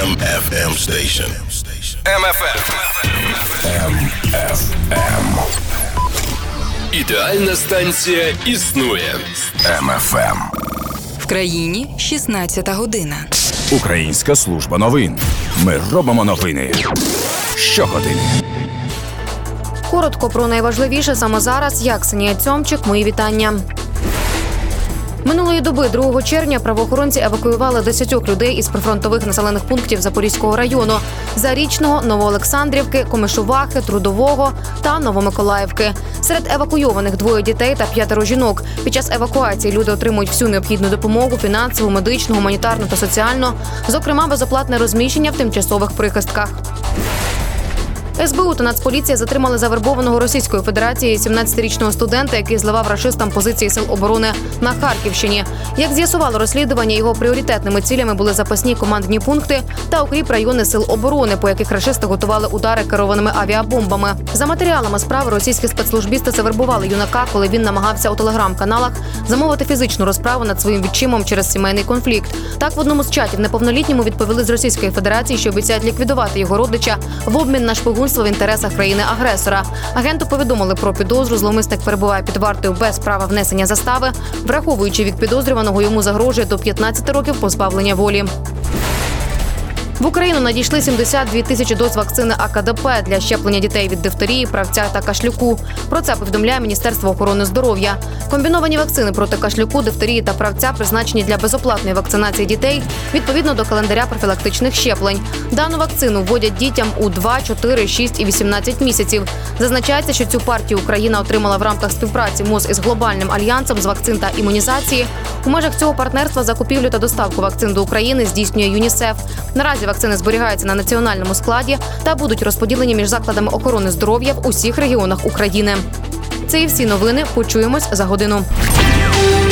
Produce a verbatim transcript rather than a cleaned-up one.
М Ф М Station. М Ф М. М Ф М. Ідеальна станція існує. М Ф М. В країні шістнадцята година. Українська служба новин. Ми робимо новини щогодини. Коротко про найважливіше саме зараз. Я, Ксенія Цьомчик, мої вітання. Минулої доби, другого червня, правоохоронці евакуювали десять людей із прифронтових населених пунктів Запорізького району – Зарічного, Новоолександрівки, Комишувахи, Трудового та Новомиколаївки. Серед евакуйованих двоє дітей та п'ятеро жінок. Під час евакуації люди отримують всю необхідну допомогу – фінансову, медичну, гуманітарну та соціальну, зокрема безоплатне розміщення в тимчасових прихистках. С Б У та Нацполіція затримали завербованого Російською Федерацією сімнадцятирічного студента, який зливав рашистам позиції сил оборони на Харківщині. Як з'ясувало розслідування, його пріоритетними цілями були запасні командні пункти та укріп райони сил оборони, по яких рашисти готували удари керованими авіабомбами. За матеріалами справи російські спецслужбісти завербували юнака, коли він намагався у телеграм-каналах замовити фізичну розправу над своїм відчимом через сімейний конфлікт. Так, в одному з чатів неповнолітньому відповіли з Російської Федерації, що обіцяють ліквідувати його родича в обмін на шпигунство в інтересах країни-агресора. Агенту повідомили про підозру. Зловмисник перебуває під вартою без права внесення застави. Враховуючи вік підозрюваного, йому загрожує до п'ятнадцяти років позбавлення волі. В Україну надійшли сімдесят дві тисячі доз вакцини А К Д П для щеплення дітей від дифтерії, правця та кашлюку. Про це повідомляє Міністерство охорони здоров'я. Комбіновані вакцини проти кашлюку, дифтерії та правця призначені для безоплатної вакцинації дітей відповідно до календаря профілактичних щеплень. Дану вакцину вводять дітям у два, чотири, шість і вісімнадцять місяців. Зазначається, що цю партію Україна отримала в рамках співпраці МОЗ із Глобальним альянсом з вакцин та імунізації. У межах цього партнерства закупівлю та доставку вакцин до України здійснює ЮНІСЕФ. Наразі вакцини зберігаються на національному складі та будуть розподілені між закладами охорони здоров'я в усіх регіонах України. Це і всі новини. Почуємось за годину.